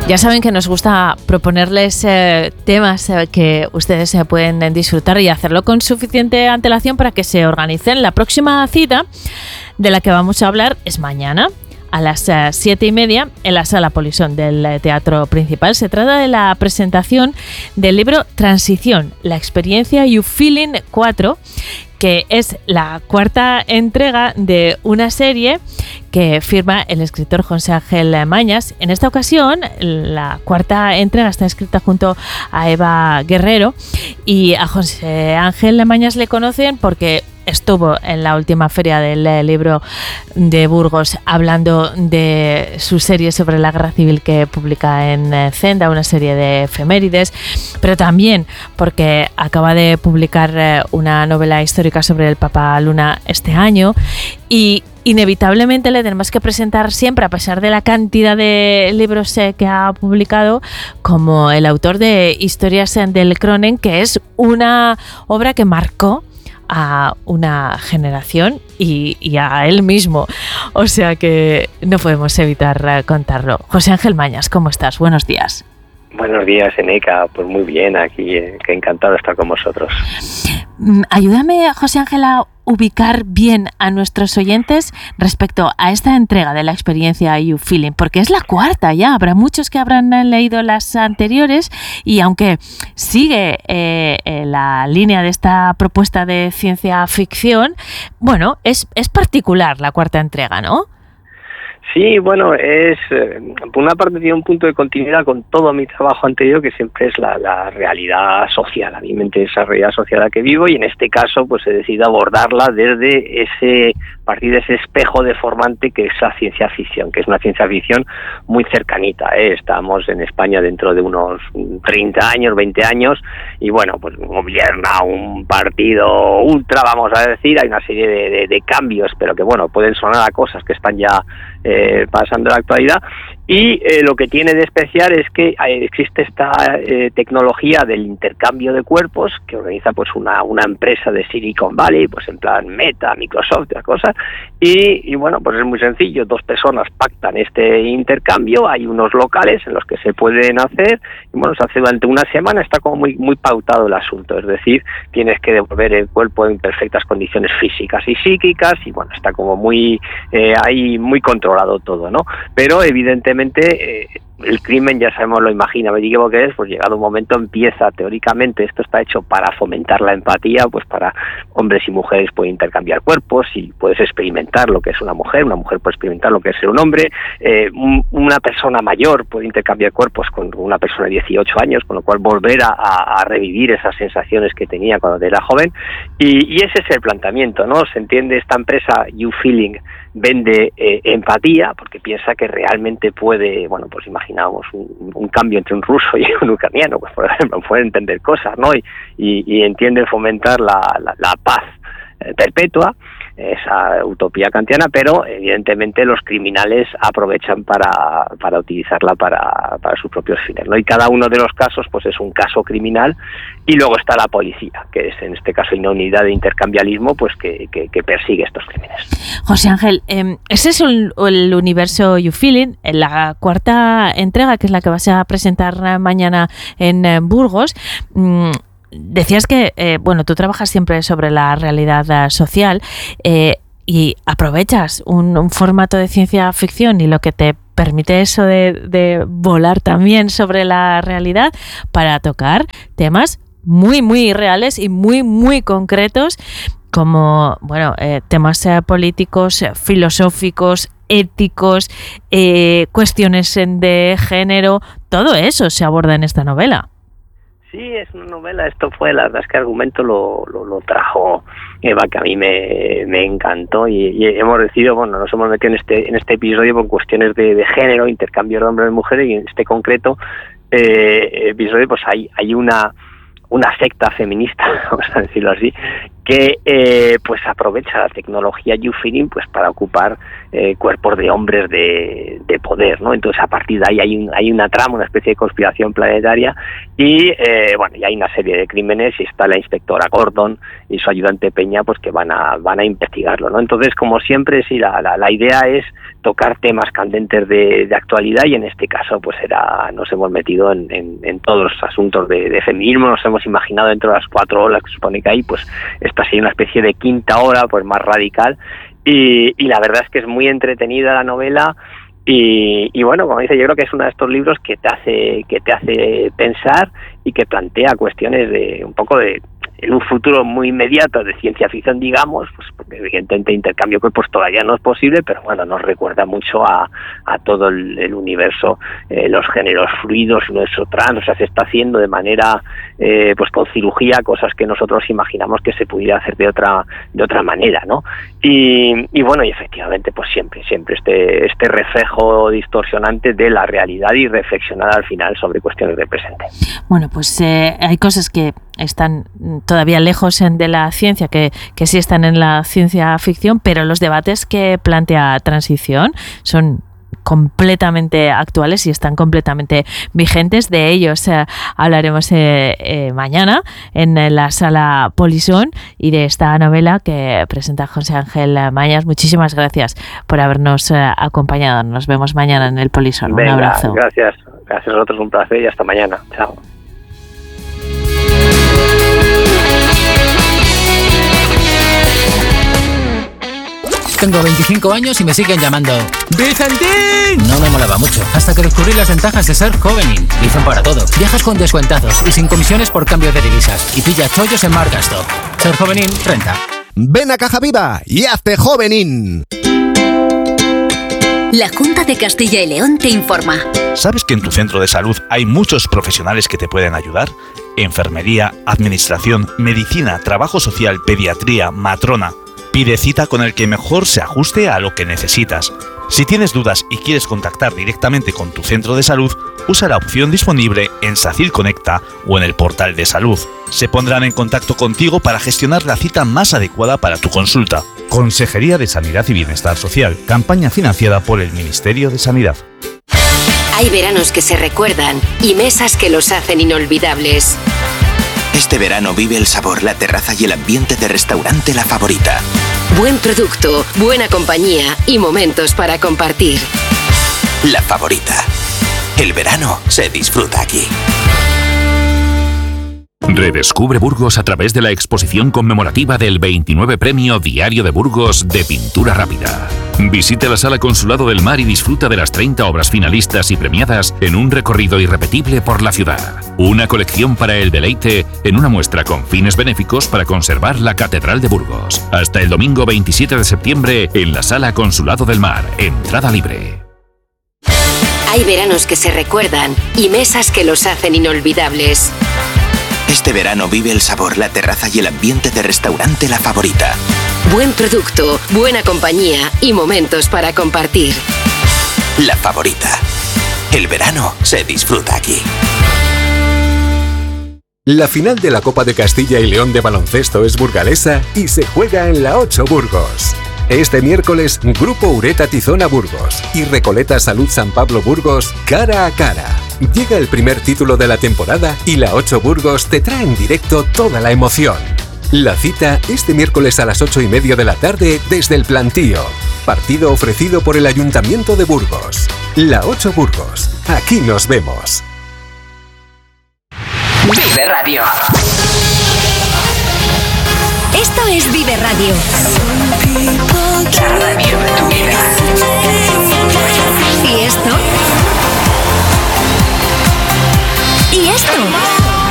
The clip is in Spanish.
Ya saben que nos gusta proponerles temas que ustedes pueden disfrutar y hacerlo con suficiente antelación para que se organicen. La próxima cita de la que vamos a hablar es mañana a las 7:30 en la Sala Polisón del Teatro Principal. Se trata de la presentación del libro Transición, la experiencia You Feeling 4, que es la cuarta entrega de una serie que firma el escritor José Ángel Mañas. En esta ocasión, la cuarta entrega está escrita junto a Eva Guerrero, y a José Ángel Mañas le conocen porque estuvo en la última feria del libro de Burgos hablando de su serie sobre la guerra civil que publica en Zenda, una serie de efemérides, pero también porque acaba de publicar una novela histórica sobre el Papa Luna este año, y inevitablemente le tenemos que presentar siempre, a pesar de la cantidad de libros que ha publicado, como el autor de Historias del Cronen, que es una obra que marcó a una generación y a él mismo. O sea que no podemos evitar contarlo. José Ángel Mañas, ¿cómo estás? Buenos días. Buenos días, Eneca. Pues muy bien, aquí, que encantado de estar con vosotros. Ayúdame, José Ángel, a ubicar bien a nuestros oyentes respecto a esta entrega de la experiencia You Feeling, porque es la cuarta ya. Habrá muchos que habrán leído las anteriores, y aunque sigue la línea de esta propuesta de ciencia ficción, bueno, es particular la cuarta entrega, ¿no? Sí, bueno, es por una parte tiene un punto de continuidad con todo mi trabajo anterior, que siempre es la realidad social. A mí me interesa la realidad social a la que vivo, y en este caso pues he decidido abordarla desde partir de ese espejo deformante que es la ciencia ficción, que es una ciencia ficción muy cercanita, ¿eh? Estamos en España dentro de unos 30 años, 20 años, y bueno, pues gobierna un partido ultra, vamos a decir. Hay una serie de cambios, pero que bueno, pueden sonar a cosas que están ya pasando en la actualidad. Y lo que tiene de especial es que existe esta tecnología del intercambio de cuerpos que organiza pues una empresa de Silicon Valley, pues en plan Meta, Microsoft, las cosas, y bueno, pues es muy sencillo. Dos personas pactan este intercambio, hay unos locales en los que se pueden hacer, y bueno, se hace durante una semana. Está como muy pautado el asunto, es decir, tienes que devolver el cuerpo en perfectas condiciones físicas y psíquicas, y bueno, está como muy ahí muy controlado todo, ¿no? Pero evidentemente el crimen, ya sabemos, lo imaginativo que es, pues llegado un momento empieza, teóricamente, esto está hecho para fomentar la empatía, pues para hombres y mujeres pueden intercambiar cuerpos, y puedes experimentar lo que es una mujer puede experimentar lo que es ser un hombre, una persona mayor puede intercambiar cuerpos con una persona de 18 años, con lo cual volver a revivir esas sensaciones que tenía cuando era joven, y ese es el planteamiento, ¿no? Se entiende, esta empresa You Feeling vende empatía, porque piensa que realmente puede, bueno, pues imaginamos un cambio entre un ruso y un ucraniano, pues por ejemplo, puede entender cosas, ¿no? Y entiende fomentar la paz perpetua, esa utopía kantiana, pero evidentemente los criminales aprovechan para utilizarla para sus propios fines, ¿no? Y cada uno de los casos pues es un caso criminal, y luego está la policía, que es en este caso una unidad de intercambialismo pues que persigue estos crímenes. José Ángel, ese es el universo You Feeling, en la cuarta entrega, que es la que vas a presentar mañana en Burgos. Decías que, bueno, tú trabajas siempre sobre la realidad social, y aprovechas un formato de ciencia ficción y lo que te permite eso de volar también sobre la realidad para tocar temas muy, muy reales y muy, muy concretos, como, bueno, temas políticos, filosóficos, éticos, cuestiones de género. Todo eso se aborda en esta novela. Sí, es una novela. Esto fue, la verdad es que el argumento lo trajo Eva, que a mí me encantó, y hemos decidido, bueno, nos hemos metido en este episodio por cuestiones de género, intercambio de hombres y mujeres, y en este concreto episodio pues hay una secta feminista, vamos a decirlo así, que pues aprovecha la tecnología YouFeeling pues para ocupar cuerpos de hombres de poder, ¿no? Entonces a partir de ahí hay una trama, una especie de conspiración planetaria y bueno, y hay una serie de crímenes y está la inspectora Gordon y su ayudante Peña pues que van a investigarlo, ¿no? Entonces, como siempre, sí, la idea es tocar temas candentes de actualidad y en este caso pues nos hemos metido en todos los asuntos de feminismo, nos hemos imaginado dentro de las 4 horas que se supone que hay, pues esta sería una especie de quinta hora pues más radical y la verdad es que es muy entretenida la novela y bueno, como dice, yo creo que es uno de estos libros que te hace pensar y que plantea cuestiones de un poco de en un futuro muy inmediato de ciencia ficción, digamos, pues porque evidentemente intercambio de cuerpos todavía no es posible, pero bueno, nos recuerda mucho a todo el universo, los géneros fluidos, el universo trans, o sea, se está haciendo de manera, pues con cirugía, cosas que nosotros imaginamos que se pudiera hacer de otra manera, ¿no? Y bueno, y efectivamente, pues siempre este reflejo distorsionante de la realidad y reflexionar al final sobre cuestiones del presente. Bueno, pues hay cosas que están todavía lejos de la ciencia, que sí están en la ciencia ficción, pero los debates que plantea Transición son completamente actuales y están completamente vigentes. De ellos hablaremos mañana en la sala Polisón y de esta novela que presenta José Ángel Mañas. Muchísimas gracias por habernos acompañado. Nos vemos mañana en el Polisón. Venga, un abrazo. Gracias a vosotros, un placer y hasta mañana. Chao. Tengo 25 años y me siguen llamando ¡Vicentín! No me molaba mucho, hasta que descubrí las ventajas de ser Jovenin. Dicen para todo. Viajas con descuentazos y sin comisiones por cambio de divisas. Y pilla chollos en Margasto. Ser Jovenin renta. Ven a Caja Viva y hazte Jovenin. La Junta de Castilla y León te informa. ¿Sabes que en tu centro de salud hay muchos profesionales que te pueden ayudar? Enfermería, administración, medicina, trabajo social, pediatría, matrona. Pide cita con el que mejor se ajuste a lo que necesitas. Si tienes dudas y quieres contactar directamente con tu centro de salud, usa la opción disponible en SACIL Conecta o en el portal de salud. Se pondrán en contacto contigo para gestionar la cita más adecuada para tu consulta. Consejería de Sanidad y Bienestar Social, campaña financiada por el Ministerio de Sanidad. Hay veranos que se recuerdan y mesas que los hacen inolvidables. Este verano vive el sabor, la terraza y el ambiente de restaurante La Favorita. Buen producto, buena compañía y momentos para compartir. La Favorita. El verano se disfruta aquí. Redescubre Burgos a través de la exposición conmemorativa del 29 Premio Diario de Burgos de Pintura Rápida. Visite la Sala Consulado del Mar y disfruta de las 30 obras finalistas y premiadas en un recorrido irrepetible por la ciudad. Una colección para el deleite en una muestra con fines benéficos para conservar la Catedral de Burgos. Hasta el domingo 27 de septiembre en la Sala Consulado del Mar. Entrada libre. Hay veranos que se recuerdan y mesas que los hacen inolvidables. Este verano vive el sabor, la terraza y el ambiente de restaurante La Favorita. Buen producto, buena compañía y momentos para compartir. La Favorita. El verano se disfruta aquí. La final de la Copa de Castilla y León de baloncesto es burgalesa y se juega en la 8 Burgos. Este miércoles, Grupo Ureta Tizona Burgos y Recoleta Salud San Pablo Burgos cara a cara. Llega el primer título de la temporada y la 8 Burgos te trae en directo toda la emoción. La cita este miércoles a las 8:30 de la tarde desde el Plantío. Partido ofrecido por el Ayuntamiento de Burgos. La 8 Burgos. Aquí nos vemos. Vive Radio. Esto es Vive Radio. La radio de tu vida. ¿Y esto? ¿Y esto?